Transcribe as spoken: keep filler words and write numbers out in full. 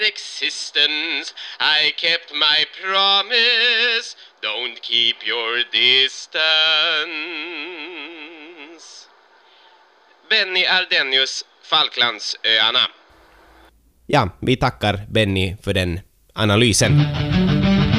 existence. I kept my promise. Don't keep your distance. Benny Ardenius, Falklandsöarna. Ja, vi tackar Benny för den analysen.